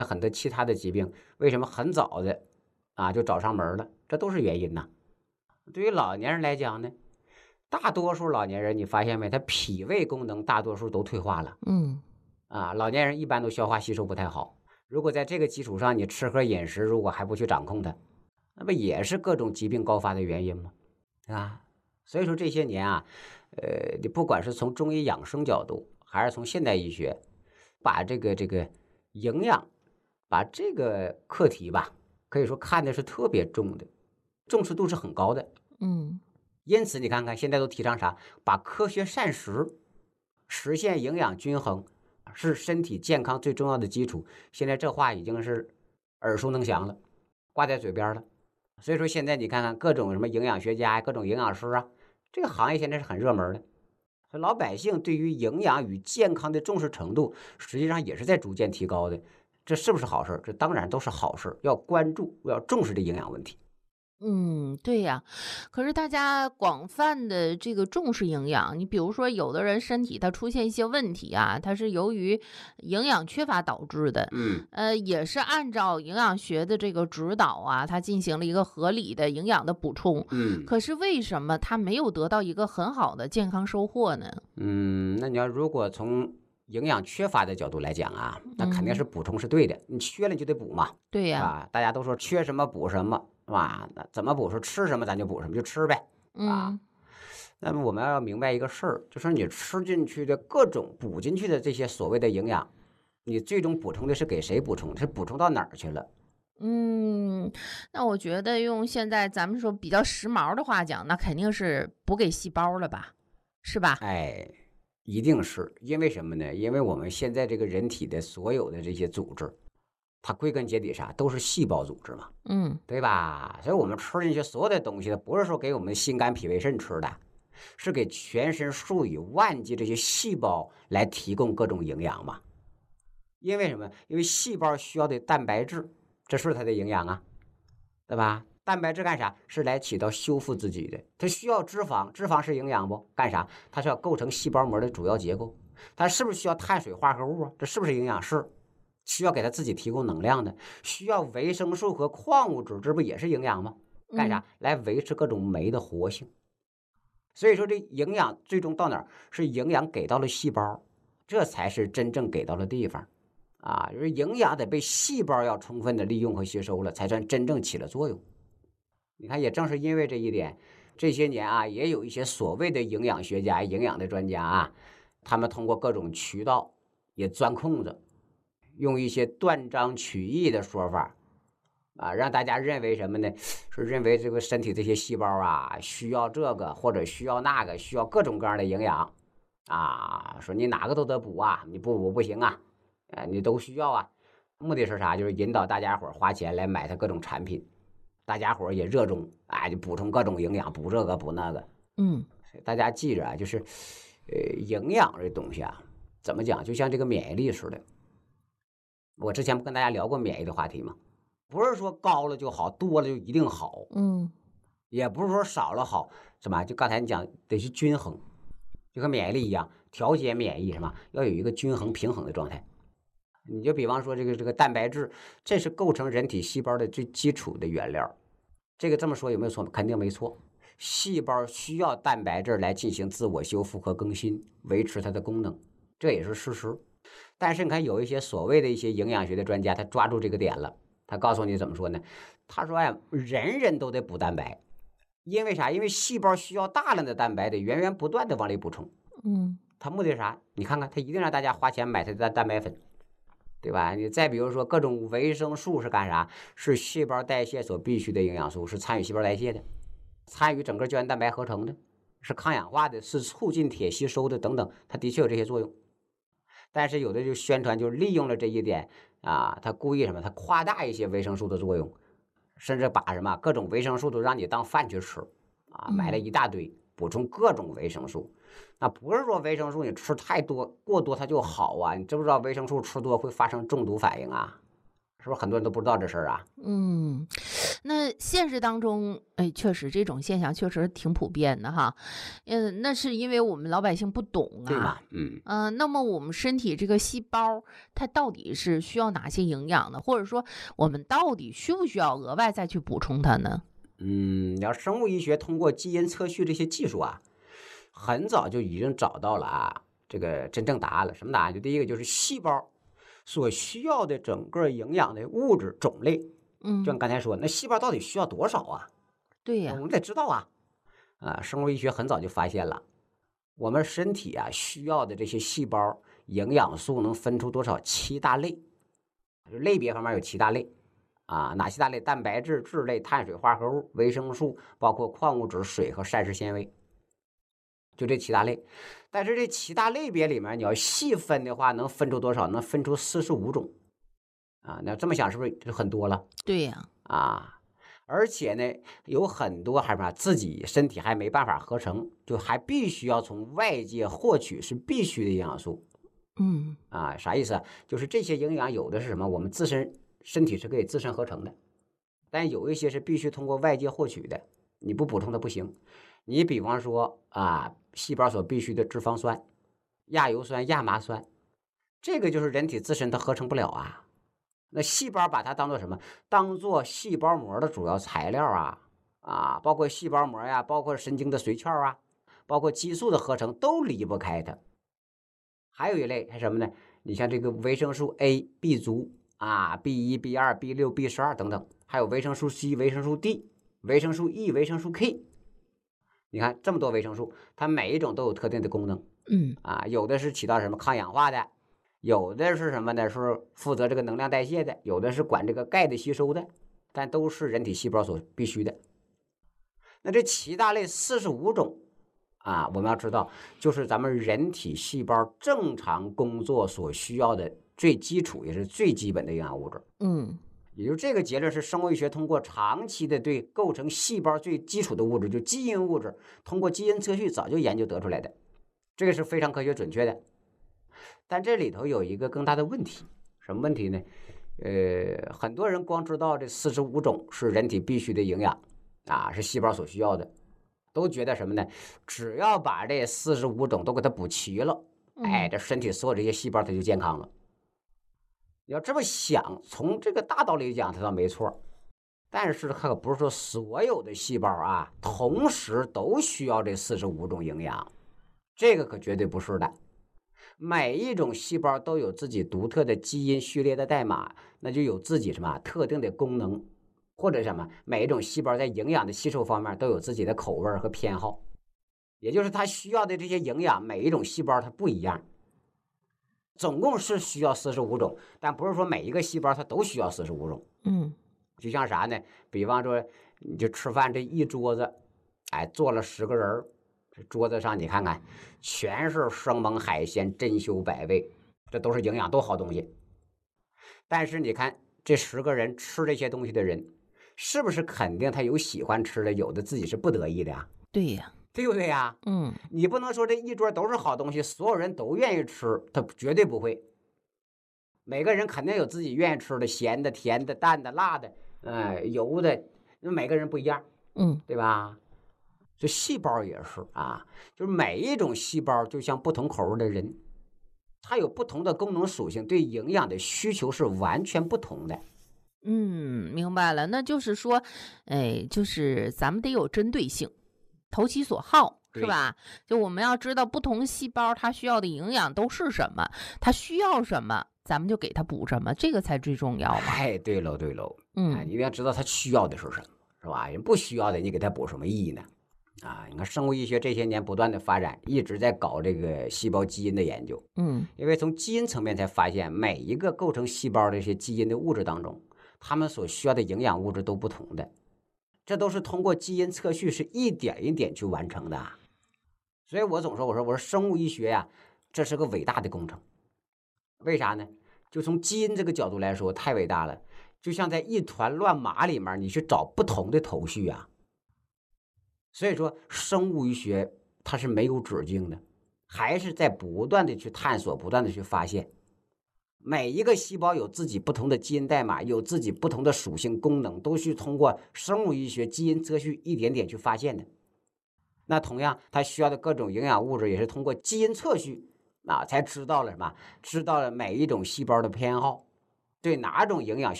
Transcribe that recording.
很多其他的疾病为什么很早的就找上门了？这都是原因呐。对于老年人来讲呢，大多数老年人你发现没，他脾胃功能大多数都退化了。 嗯老年人一般都消化吸收不太好。如果在这个基础上，你吃喝饮食如果还不去掌控它，那不也是各种疾病高发的原因吗？对吧？所以说这些年你不管是从中医养生角度，还是从现代医学，把这个营养，把这个课题吧，可以说看的是特别重的，重视度是很高的。 嗯因此你看看现在都提倡啥？把科学膳食实现营养均衡，是身体健康最重要的基础。现在这话已经是耳熟能详了，挂在嘴边了。所以说现在你看看各种什么营养学家呀，各种营养师啊，这个行业现在是很热门的。所以老百姓对于营养与健康的重视程度，实际上也是在逐渐提高的。这是不是好事？这当然都是好事，要关注，要重视这营养问题。 嗯，对呀。可是大家广泛的这个重视营养，你比如说有的人身体他出现一些问题啊，他是由于营养缺乏导致的， 嗯也是按照营养学的这个指导啊，他进行了一个合理的营养的补充。 嗯可是为什么他没有得到一个很好的健康收获呢？ 那你要如果从营养缺乏的角度来讲啊，那肯定嗯， 是补充是对的，你缺了你就得补嘛， 对呀。 是吧？大家都说缺什么补什么，是吧？那怎么补？说吃什么咱就补什么，就吃呗，啊。 嗯。 那么我们要明白一个事儿，就是你吃进去的各种补进去的这些所谓的营养，你最终补充的是给谁补充？是补充到哪儿去了？ 嗯，那我觉得用现在咱们说比较时髦的话讲，那肯定是补给细胞了吧，是吧？ 哎，一定是因为什么呢？因为我们现在这个人体的所有的这些组织，它归根结底啥都是细胞组织嘛。 嗯对吧？所以我们吃进去所有的东西，不是说给我们心肝脾胃肾吃的，是给全身数以万计这些细胞来提供各种营养嘛。因为什么？因为细胞需要的蛋白质，这是它的营养啊，对吧？蛋白质干啥？是来起到修复自己的。它需要脂肪，脂肪是营养不？干啥？它是要构成细胞膜的主要结构。它是不是需要碳水化合物啊？这是不是营养？是。需要给它自己提供能量的，需要维生素和矿物质，这不也是营养吗？干嗯啥？来维持各种酶的活性。所以说，这营养最终到哪儿？是营养给到了细胞，这才是真正给到了地方就是营养得被细胞要充分的利用和吸收了，才算真正起了作用。你看，也正是因为这一点，这些年也有一些所谓的营养学家、营养的专家他们通过各种渠道也钻空子，用一些断章取义的说法让大家认为什么呢？是认为这个身体这些细胞需要这个或者需要那个，需要各种各样的营养说你哪个都得补你不补不行你都需要目的是啥？就是引导大家伙花钱来买它各种产品，大家伙也热衷就补充各种营养，补这个补那个。 嗯大家记着就是营养这东西怎么讲？就像这个免疫力似的。我之前不跟大家聊过免疫的话题吗？不是说高了就好，多了就一定好， 嗯也不是说少了好，什么？就刚才你讲得是均衡，就和免疫力一样，调节免疫什么要有一个均衡平衡的状态。你就比方说这个蛋白质，这是构成人体细胞的最基础的原料。这个这么说有没有错？肯定没错。细胞需要蛋白质来进行自我修复和更新，维持它的功能，这也是事实。但是你看，有一些所谓的一些营养学的专家，他抓住这个点了，他告诉你怎么说呢？他说人人都得补蛋白，因为啥？因为细胞需要大量的蛋白，得源源不断的往里补充。 嗯他目的是啥？你看看，他一定让大家花钱买他的蛋白粉，对吧？你再比如说各种维生素是干啥？是细胞代谢所必需的营养素，是参与细胞代谢的，参与整个胶原蛋白合成的，是抗氧化的，是促进铁吸收的等等，它的确有这些作用。但是有的就宣传就利用了这一点他故意什么？他夸大一些维生素的作用，甚至把什么各种维生素都让你当饭去吃买了嗯一大堆，补充各种维生素。那不是说维生素你吃太多过多它就好你知不知道维生素吃多会发生中毒反应是不是很多人都不知道这事儿啊？ 嗯，那现实当中，哎，确实这种现象确实挺普遍的哈。那是因为我们老百姓不懂啊。 对嘛？嗯。 那么我们身体这个细胞，它到底是需要哪些营养呢？或者说，我们到底需不需要额外再去补充它呢？ 你要生物医学通过基因测序这些技术啊，很早就已经找到了这个真正答案了。什么答案？就第一个就是细胞所需要的整个营养的物质种类，就嗯， 像刚才说，那细胞到底需要多少啊？ 对呀。 我们得知道啊。生物医学很早就发现了，我们身体需要的这些细胞营养素能分出多少7大类，就类别方面有7大类。哪些大类？蛋白质、质类、碳水化合物、维生素，包括矿物质、水和膳食纤维，就这7大类。但是这7大类别里面，你要细分的话，能分出多少？能分出45种那这么想是不是就很多了对呀。 啊？而且呢，有很多还是自己身体还没办法合成，就还必须要从外界获取，是必须的营养素嗯啥意思啊？就是这些营养有的是什么？我们自身身体是可以自身合成的。但有一些是必须通过外界获取的，你不补充它不行。你比方说细胞所必须的脂肪酸、亚油酸、亚麻酸，这个就是人体自身它合成不了啊。那细胞把它当做什么？当做细胞膜的主要材料包括细胞膜呀，包括神经的髓鞘包括激素的合成都离不开它。还有一类是什么呢？你像这个维生素 A、B 族B1、B2、B6、B12等等，还有维生素 C、维生素 D、维生素 E、维生素 K。你看这么多维生素，它每一种都有特定的功能嗯有的是起到什么抗氧化的，有的是什么呢？是负责这个能量代谢的，有的是管这个钙的吸收的，但都是人体细胞所必须的。那这7大类45种我们要知道，就是咱们人体细胞正常工作所需要的最基础也是最基本的营养物质。 嗯也就这个结论是生物医学通过长期的对构成细胞最基础的物质，就基因物质，通过基因测序早就研究得出来的，这个是非常科学准确的。但这里头有一个更大的问题，什么问题呢？很多人光知道这45种是人体必须的营养是细胞所需要的，都觉得什么呢？只要把这45种都给它补齐了， 嗯这身体所有这些细胞它就健康了。你要这么想，从这个大道理讲，它倒没错。但是它可不是说所有的细胞同时都需要这45种营养，这个可绝对不是的。每一种细胞都有自己独特的基因序列的代码，那就有自己什么特定的功能，或者什么每一种细胞在营养的吸收方面都有自己的口味和偏好，也就是它需要的这些营养，每一种细胞它不一样。总共是需要45种，但不是说每一个细胞它都需要45种。 嗯就像啥呢？比方说，你就吃饭这一桌子，坐了10个人，这桌子上你看看，全是生猛海鲜、珍馐百味，这都是营养，都好东西。但是你看这10个人吃这些东西的人，是不是肯定他有喜欢吃的，有的自己是不得意的呀？ 对呀。 对不对呀？ 嗯你不能说这一桌都是好东西，所有人都愿意吃，他绝对不会。每个人肯定有自己愿意吃的，咸的、甜的、淡的、辣的，油的，那每个人不一样， 嗯对吧？这细胞也是就是每一种细胞就像不同口味的人，它有不同的功能属性，对营养的需求是完全不同的。 明白了。那就是说，哎，就是咱们得有针对性，投其所好，是对， 吧？就我们要知道不同细胞它需要的营养都是什么，它需要什么，咱们就给它补什么，这个才最重要嘛。 对喽对喽， 嗯你一定要知道它需要的是什么，是吧？人不需要的，你给它补什么意义呢？你看生物医学这些年不断的发展，一直在搞这个细胞基因的研究。 嗯因为从基因层面才发现，每一个构成细胞的这些基因的物质当中，它们所需要的营养物质都不同的，这都是通过基因测序是一点一点去完成的。所以我总说，我说生物医学这是个伟大的工程。为啥呢？就从基因这个角度来说，太伟大了。就像在一团乱麻里面，你去找不同的头绪所以说，生物医学它是没有止境的，还是在不断的去探索，不断的去发现。 每一个细胞有自己不同的基因代码，有自己不同的属性功能，都是通过生物医学、基因测序一点点去发现的。那同样，它需要的各种营养物质也是通过基因测序才知道了什么？知道了每一种细胞的偏好，对哪种营养